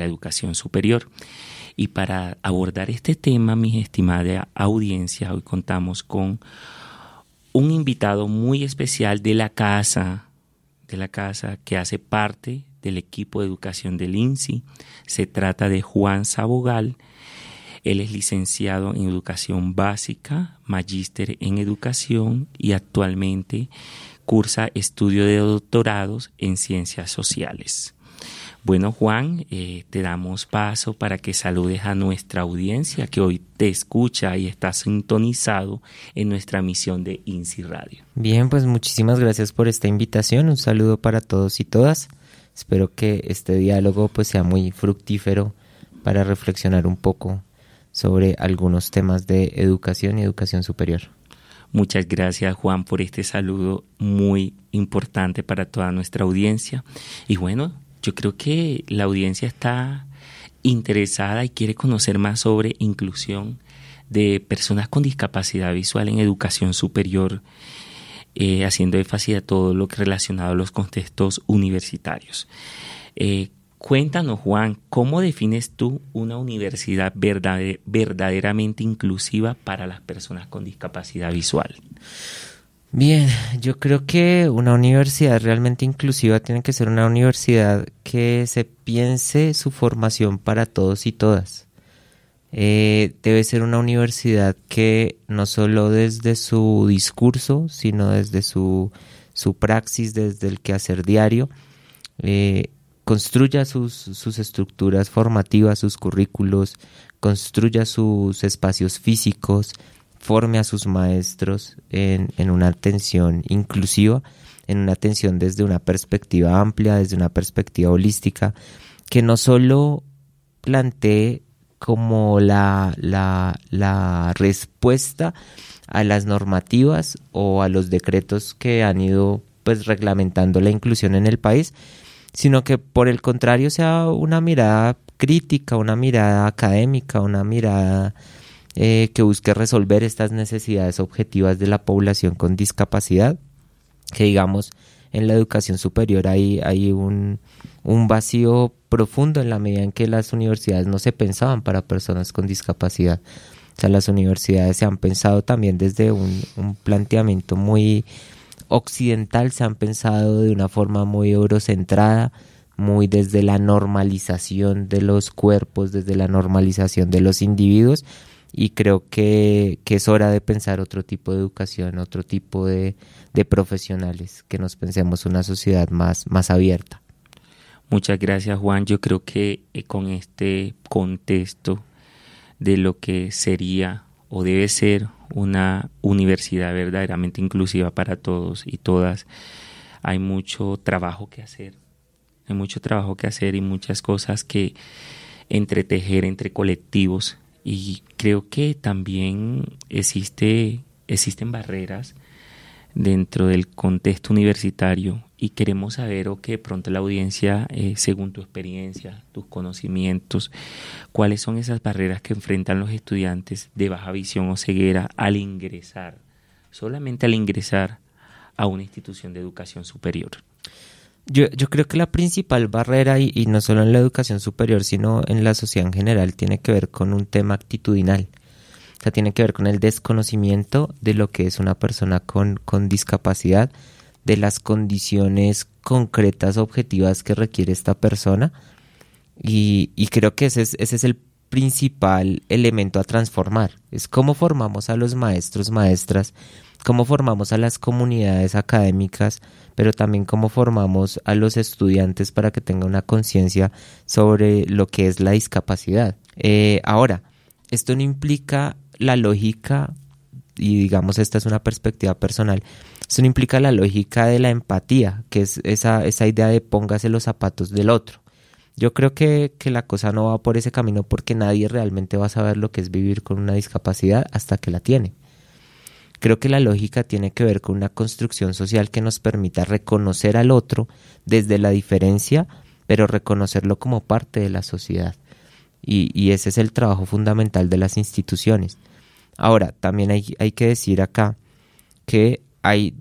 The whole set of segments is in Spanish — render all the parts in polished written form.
la educación superior. Y para abordar este tema, mis estimadas audiencias, hoy contamos con un invitado muy especial de la casa que hace parte del equipo de educación del INSI. Se trata de Juan Sabogal. Él es licenciado en Educación Básica, magíster en Educación y actualmente cursa estudio de doctorados en Ciencias Sociales. Bueno, Juan, te damos paso para que saludes a nuestra audiencia que hoy te escucha y está sintonizado en nuestra emisión de INSI Radio. Bien, pues muchísimas gracias por esta invitación. Un saludo para todos y todas. Espero que este diálogo pues sea muy fructífero para reflexionar un poco sobre algunos temas de educación y educación superior. Muchas gracias, Juan, por este saludo muy importante para toda nuestra audiencia. Y bueno, yo creo que la audiencia está interesada y quiere conocer más sobre inclusión de personas con discapacidad visual en educación superior, haciendo énfasis a todo lo que relacionado a los contextos universitarios. Cuéntanos, Juan, ¿cómo defines tú una universidad verdaderamente inclusiva para las personas con discapacidad visual? Bien, yo creo que una universidad realmente inclusiva tiene que ser una universidad que se piense su formación para todos y todas. Debe ser una universidad que no solo desde su discurso, sino desde su praxis, desde el quehacer diario, construya sus estructuras formativas, sus currículos, construya sus espacios físicos, forme a sus maestros en una atención inclusiva, en una atención desde una perspectiva amplia, desde una perspectiva holística, que no solo plantee como la respuesta a las normativas o a los decretos que han ido pues reglamentando la inclusión en el país, sino que por el contrario sea una mirada crítica, una mirada académica, una mirada que busque resolver estas necesidades objetivas de la población con discapacidad, que digamos en la educación superior hay un vacío profundo en la medida en que las universidades no se pensaban para personas con discapacidad. O sea, las universidades se han pensado también desde un planteamiento muy occidental, se han pensado de una forma muy eurocentrada, muy desde la normalización de los cuerpos, desde la normalización de los individuos, y creo que es hora de pensar otro tipo de educación, otro tipo de profesionales, que nos pensemos una sociedad más abierta. Muchas gracias, Juan. Yo creo que con este contexto de lo que sería o debe ser una universidad verdaderamente inclusiva para todos y todas, hay mucho trabajo que hacer. Hay mucho trabajo que hacer y muchas cosas que entretejer entre colectivos. Y creo que también existen barreras dentro del contexto universitario y queremos saber o que de pronto la audiencia, según tu experiencia, tus conocimientos, cuáles son esas barreras que enfrentan los estudiantes de baja visión o ceguera solamente al ingresar a una institución de educación superior. Yo creo que la principal barrera, y no solo en la educación superior, sino en la sociedad en general, tiene que ver con un tema actitudinal. O sea, tiene que ver con el desconocimiento de lo que es una persona con discapacidad, de las condiciones concretas, objetivas que requiere esta persona. Y creo que ese es el principal elemento a transformar. Es cómo formamos a los maestros, maestras, cómo formamos a las comunidades académicas, pero también cómo formamos a los estudiantes para que tengan una conciencia sobre lo que es la discapacidad. Ahora, esto no implica la lógica, y digamos esta es una perspectiva personal, esto no implica la lógica de la empatía, que es esa idea de póngase los zapatos del otro. Yo creo que la cosa no va por ese camino porque nadie realmente va a saber lo que es vivir con una discapacidad hasta que la tiene. Creo que la lógica tiene que ver con una construcción social que nos permita reconocer al otro desde la diferencia, pero reconocerlo como parte de la sociedad. Y ese es el trabajo fundamental de las instituciones. Ahora, también hay que decir acá que hay dos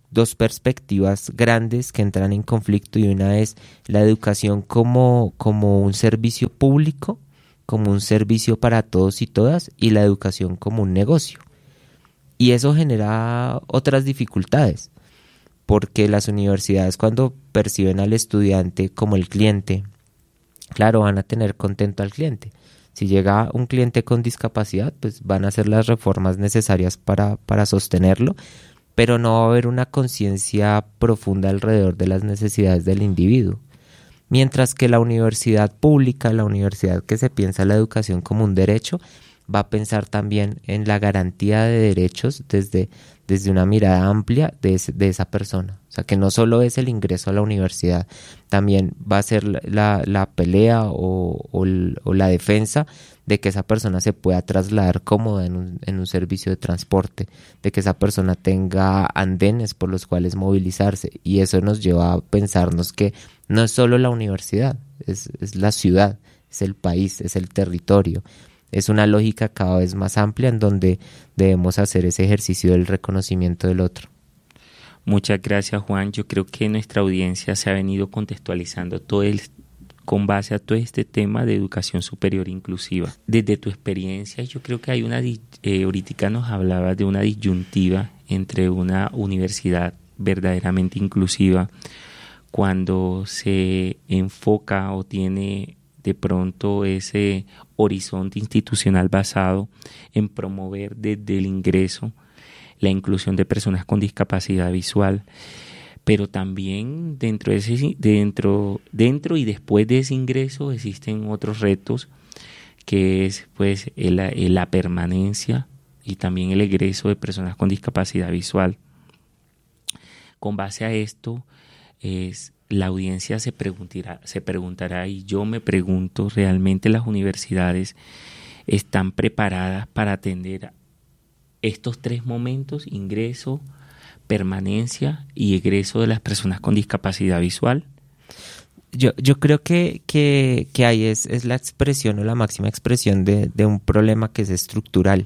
dos perspectivas grandes que entran en conflicto, y una es la educación como un servicio público, como un servicio para todos y todas, y la educación como un negocio. Y eso genera otras dificultades, porque las universidades, cuando perciben al estudiante como el cliente, claro, van a tener contento al cliente. Si llega un cliente con discapacidad, pues van a hacer las reformas necesarias para sostenerlo, pero no va a haber una conciencia profunda alrededor de las necesidades del individuo. Mientras que la universidad pública, la universidad que se piensa la educación como un derecho, va a pensar también en la garantía de derechos desde una mirada amplia de esa persona. O sea, que no solo es el ingreso a la universidad, también va a ser la pelea o la defensa de que esa persona se pueda trasladar cómoda en un servicio de transporte, de que esa persona tenga andenes por los cuales movilizarse. Y eso nos lleva a pensarnos que no es solo la universidad, es la ciudad, es el país, es el territorio. Es una lógica cada vez más amplia en donde debemos hacer ese ejercicio del reconocimiento del otro. Muchas gracias, Juan. Yo creo que nuestra audiencia se ha venido contextualizando con base a todo este tema de educación superior inclusiva. Desde tu experiencia, yo creo que hay ahorita nos hablabas de una disyuntiva entre una universidad verdaderamente inclusiva cuando se enfoca o tiene de pronto ese horizonte institucional basado en promover desde el ingreso la inclusión de personas con discapacidad visual, pero también dentro y después de ese ingreso existen otros retos, que es pues la permanencia y también el egreso de personas con discapacidad visual. Con base a esto, la audiencia se preguntará, y yo me pregunto, ¿realmente las universidades están preparadas para atender estos tres momentos: ingreso, permanencia y egreso de las personas con discapacidad visual? Yo creo que ahí es la expresión o la máxima expresión de un problema que es estructural.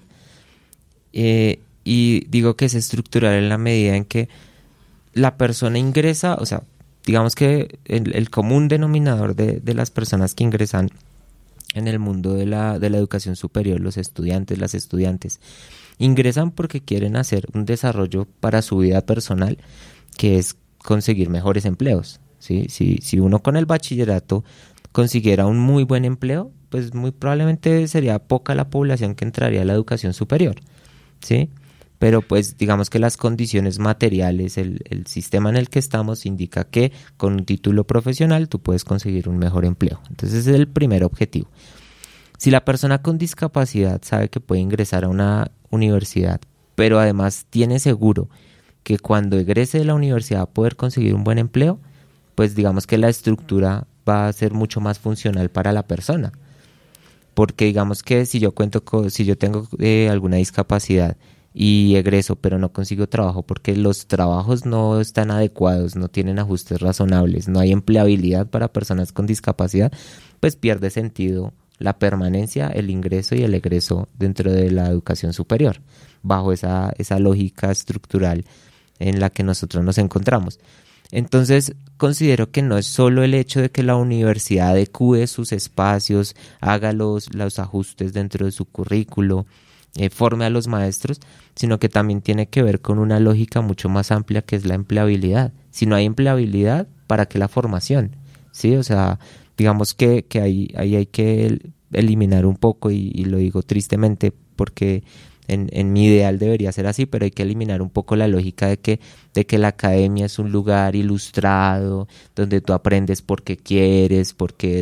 Y digo que es estructural en la medida en que la persona ingresa, o sea, digamos que el común denominador de las personas que ingresan en el mundo de la educación superior, los estudiantes, las estudiantes, ingresan porque quieren hacer un desarrollo para su vida personal, que es conseguir mejores empleos, ¿sí? Si uno con el bachillerato consiguiera un muy buen empleo, pues muy probablemente sería poca la población que entraría a la educación superior, ¿sí? Pero pues digamos que las condiciones materiales, el sistema en el que estamos indica que con un título profesional tú puedes conseguir un mejor empleo. Entonces ese es el primer objetivo. Si la persona con discapacidad sabe que puede ingresar a una universidad, pero además tiene seguro que cuando egrese de la universidad va a poder conseguir un buen empleo, pues digamos que la estructura va a ser mucho más funcional para la persona. Porque digamos que si yo tengo alguna discapacidad y egreso, pero no consigo trabajo porque los trabajos no están adecuados, no tienen ajustes razonables, no hay empleabilidad para personas con discapacidad, pues pierde sentido la permanencia, el ingreso y el egreso dentro de la educación superior, bajo esa lógica estructural en la que nosotros nos encontramos. Entonces, considero que no es solo el hecho de que la universidad adecúe sus espacios, haga los ajustes dentro de su currículo, forme a los maestros, sino que también tiene que ver con una lógica mucho más amplia, que es la empleabilidad. Si no hay empleabilidad, ¿para qué la formación? ¿Sí? O sea, digamos que ahí hay que eliminar un poco, y lo digo tristemente porque en mi ideal debería ser así, pero hay que eliminar un poco la lógica de que la academia es un lugar ilustrado, donde tú aprendes porque quieres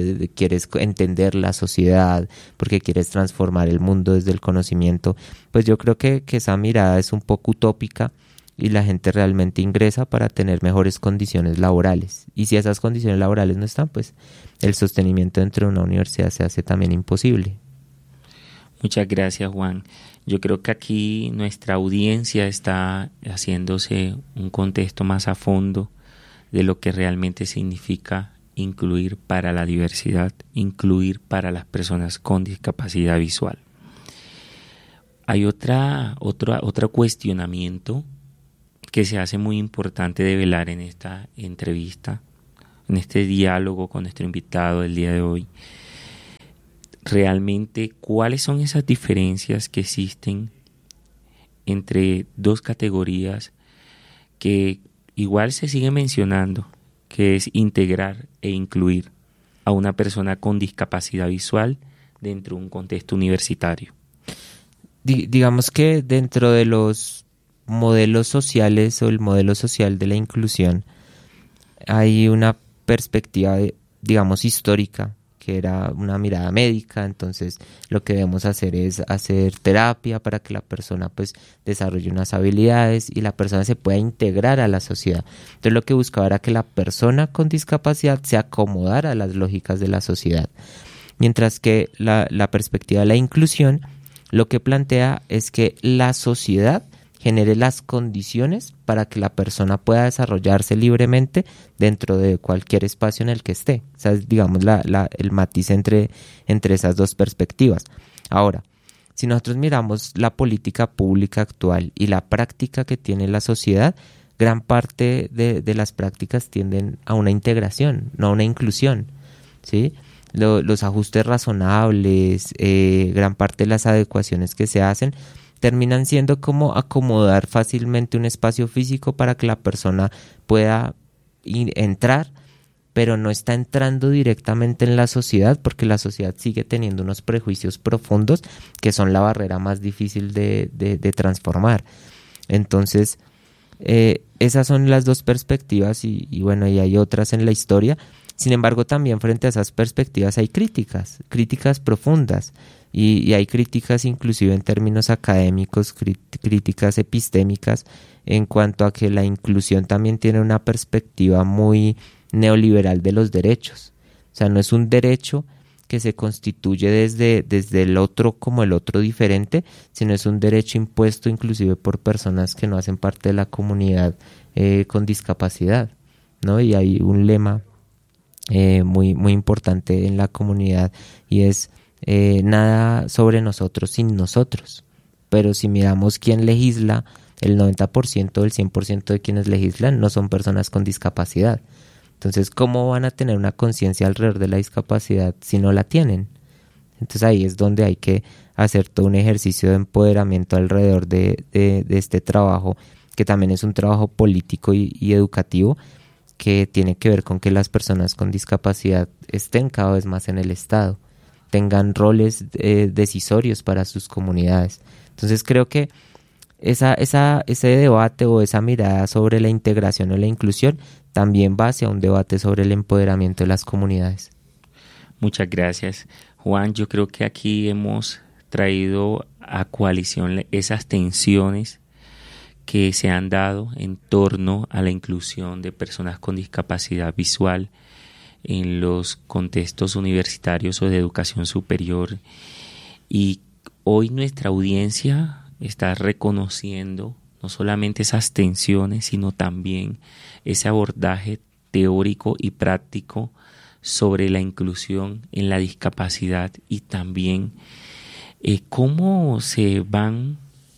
entender la sociedad, porque quieres transformar el mundo desde el conocimiento. Pues yo creo que esa mirada es un poco utópica, y la gente realmente ingresa para tener mejores condiciones laborales. Y si esas condiciones laborales no están, pues el sostenimiento dentro de una universidad se hace también imposible. Muchas gracias, Juan. Yo creo que aquí nuestra audiencia está haciéndose un contexto más a fondo de lo que realmente significa incluir para la diversidad, incluir para las personas con discapacidad visual. Hay otro cuestionamiento que se hace muy importante develar en esta entrevista, en este diálogo con nuestro invitado del día de hoy. Realmente, ¿cuáles son esas diferencias que existen entre dos categorías que igual se sigue mencionando, que es integrar e incluir a una persona con discapacidad visual dentro de un contexto universitario? Digamos que dentro de los modelos sociales o el modelo social de la inclusión hay una perspectiva, digamos, histórica, que era una mirada médica. Entonces lo que debemos hacer es hacer terapia para que la persona pues desarrolle unas habilidades y la persona se pueda integrar a la sociedad. Entonces lo que buscaba era que la persona con discapacidad se acomodara a las lógicas de la sociedad, mientras que la perspectiva de la inclusión lo que plantea es que la sociedad genere las condiciones para que la persona pueda desarrollarse libremente dentro de cualquier espacio en el que esté. O sea, es, digamos, el matiz entre esas dos perspectivas. Ahora, si nosotros miramos la política pública actual y la práctica que tiene la sociedad, gran parte de las prácticas tienden a una integración, no a una inclusión, ¿sí? Los ajustes razonables, gran parte de las adecuaciones que se hacen terminan siendo como acomodar fácilmente un espacio físico para que la persona pueda entrar, pero no está entrando directamente en la sociedad, porque la sociedad sigue teniendo unos prejuicios profundos que son la barrera más difícil de transformar. Entonces, esas son las dos perspectivas y bueno, y hay otras en la historia. Sin embargo, también frente a esas perspectivas hay críticas profundas y hay críticas inclusive en términos académicos, críticas epistémicas en cuanto a que la inclusión también tiene una perspectiva muy neoliberal de los derechos. O sea, no es un derecho que se constituye desde el otro como el otro diferente, sino es un derecho impuesto inclusive por personas que no hacen parte de la comunidad con discapacidad, ¿no? Y hay un lema muy, muy importante en la comunidad y es nada sobre nosotros sin nosotros. Pero si miramos quién legisla, el 90%, el 100% de quienes legislan no son personas con discapacidad. Entonces, ¿cómo van a tener una conciencia alrededor de la discapacidad si no la tienen? Entonces ahí es donde hay que hacer todo un ejercicio de empoderamiento alrededor de este trabajo, que también es un trabajo político y educativo, que tiene que ver con que las personas con discapacidad estén cada vez más en el Estado, tengan roles decisorios para sus comunidades. Entonces creo que ese debate o esa mirada sobre la integración o la inclusión también va hacia un debate sobre el empoderamiento de las comunidades. Muchas gracias, Juan. Yo creo que aquí hemos traído a coalición esas tensiones que se han dado en torno a la inclusión de personas con discapacidad visual en los contextos universitarios o de educación superior. Y hoy nuestra audiencia está reconociendo no solamente esas tensiones, sino también ese abordaje teórico y práctico sobre la inclusión en la discapacidad y también cómo se van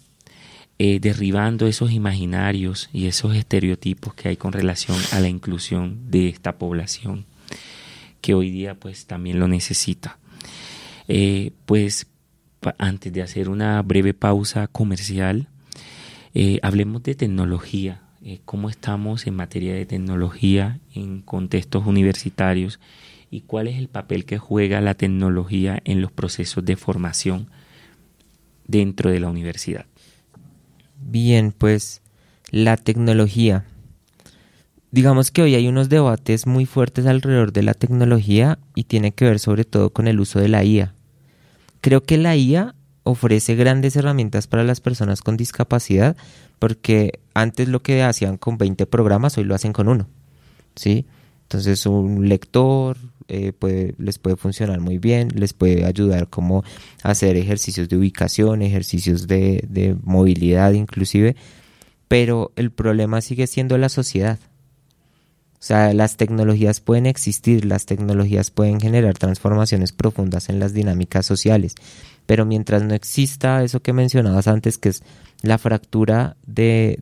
derribando esos imaginarios y esos estereotipos que hay con relación a la inclusión de esta población, que hoy día pues también lo necesita. Antes de hacer una breve pausa comercial, hablemos de tecnología, cómo estamos en materia de tecnología en contextos universitarios y cuál es el papel que juega la tecnología en los procesos de formación dentro de la universidad. Bien, pues la tecnología. Digamos que hoy hay unos debates muy fuertes alrededor de la tecnología y tiene que ver sobre todo con el uso de la IA. Creo que la IA ofrece grandes herramientas para las personas con discapacidad, porque antes lo que hacían con 20 programas, hoy lo hacen con uno, ¿sí? Entonces un lector les puede funcionar muy bien, les puede ayudar como a hacer ejercicios de ubicación, ejercicios de movilidad inclusive, pero el problema sigue siendo la sociedad. O sea, las tecnologías pueden existir, las tecnologías pueden generar transformaciones profundas en las dinámicas sociales, pero mientras no exista eso que mencionabas antes, que es la fractura del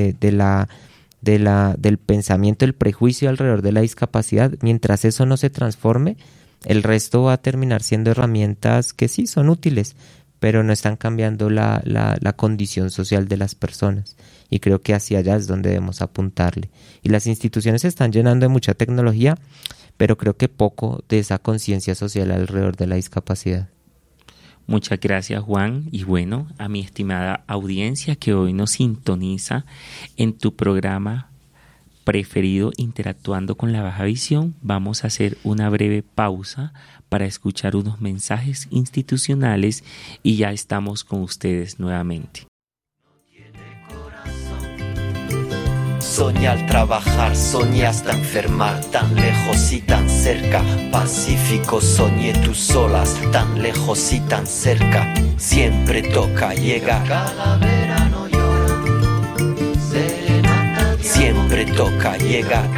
pensamiento, el prejuicio alrededor de la discapacidad, mientras eso no se transforme, el resto va a terminar siendo herramientas que sí son útiles, pero no están cambiando la condición social de las personas. Y creo que hacia allá es donde debemos apuntarle. Y las instituciones se están llenando de mucha tecnología, pero creo que poco de esa conciencia social alrededor de la discapacidad. Muchas gracias, Juan. Y bueno, a mi estimada audiencia que hoy nos sintoniza en tu programa preferido Interactuando con la Baja Visión, vamos a hacer una breve pausa para escuchar unos mensajes institucionales y ya estamos con ustedes nuevamente. Soñé al trabajar, soñé hasta enfermar, tan lejos y tan cerca. Pacífico, soñé tus solas, tan lejos y tan cerca. Siempre toca llegar. Cada verano llora, serenata. Siempre toca llegar.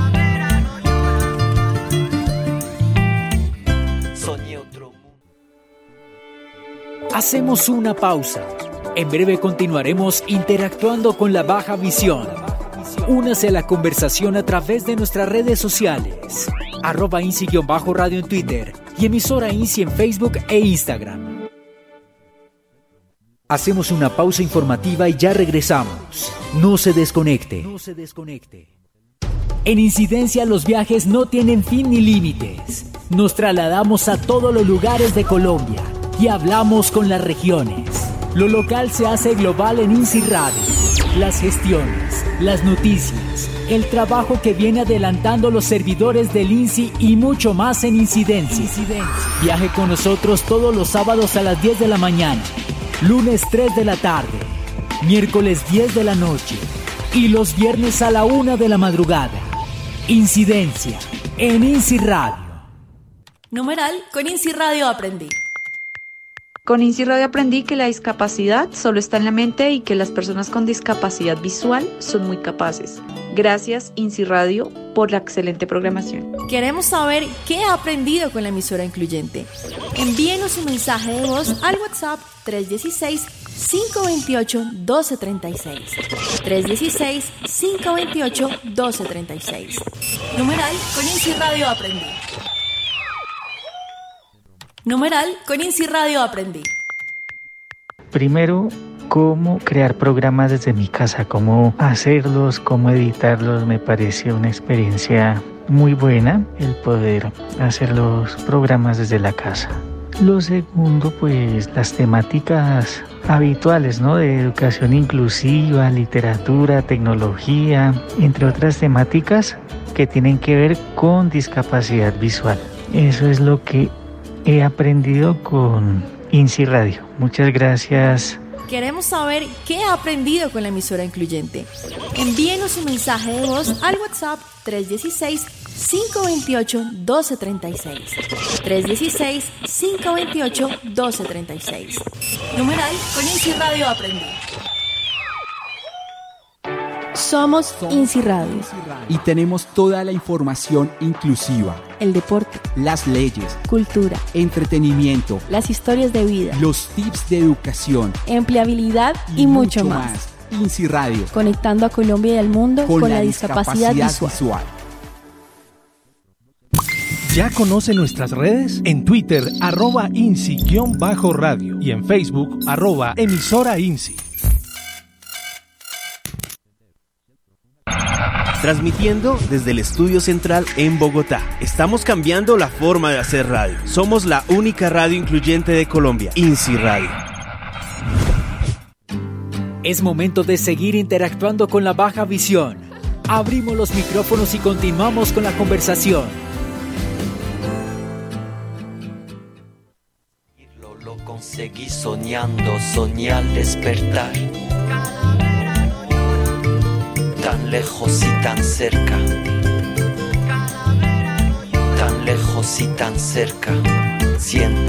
Soñé otro mundo. Hacemos una pausa. En breve continuaremos interactuando con la Baja Visión. Únase a la conversación a través de nuestras redes sociales, @INSI_radio en Twitter y emisora INSI en Facebook e Instagram. Hacemos una pausa informativa y ya regresamos. No se desconecte. En Incidencia los viajes no tienen fin ni límites. Nos trasladamos a todos los lugares de Colombia y hablamos con las regiones. Lo local se hace global en INSI Radio. Las gestiones, las noticias, el trabajo que viene adelantando los servidores del INSI y mucho más en Incidencia. Viaje con nosotros todos los sábados a las 10 de la mañana, lunes 3 de la tarde, miércoles 10 de la noche y los viernes a la 1 de la madrugada. Incidencia en INSI Radio. Numeral, con INSI Radio aprendí. Con INSI Radio aprendí que la discapacidad solo está en la mente y que las personas con discapacidad visual son muy capaces. Gracias, INSI Radio, por la excelente programación. Queremos saber qué ha aprendido con la emisora incluyente. Envíenos un mensaje de voz al WhatsApp 316-528-1236. 316-528-1236. Numeral, con INSI Radio aprendí. Numeral, con INSI Radio aprendí. Primero, cómo crear programas desde mi casa, cómo hacerlos, cómo editarlos, me parece una experiencia muy buena el poder hacer los programas desde la casa. Lo segundo, pues las temáticas habituales, ¿no? De educación inclusiva, literatura, tecnología, entre otras temáticas que tienen que ver con discapacidad visual. Eso es lo que he aprendido con INSI Radio. Muchas gracias. Queremos saber qué ha aprendido con la emisora incluyente. Envíenos un mensaje de voz al WhatsApp 316-528-1236. 316-528-1236. Numeral, con INSI Radio aprendí. Somos INSI Radio. Y tenemos toda la información inclusiva. El deporte, las leyes, cultura, entretenimiento, las historias de vida, los tips de educación, empleabilidad y mucho más. INSI Radio. Conectando a Colombia y al mundo con la discapacidad visual. ¿Ya conoce nuestras redes? En Twitter, @INSI_radio y en Facebook, @emisora INSI. Transmitiendo desde el estudio central en Bogotá. Estamos cambiando la forma de hacer radio. Somos la única radio incluyente de Colombia, INSI Radio. Es momento de seguir interactuando con la Baja Visión. Abrimos los micrófonos y continuamos con la conversación. Lo conseguí soñando, soñé al despertar. Tan lejos y tan cerca, tan lejos y tan cerca, siempre.